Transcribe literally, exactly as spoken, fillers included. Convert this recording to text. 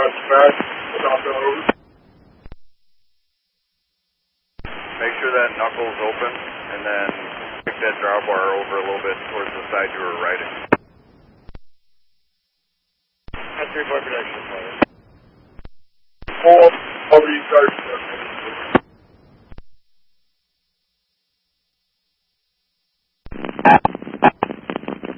dispatch. Stop that over. Make sure that knuckle's open, and then pick that drawbar over a little bit towards the side you were riding. That's three four production. Full, I'll restart.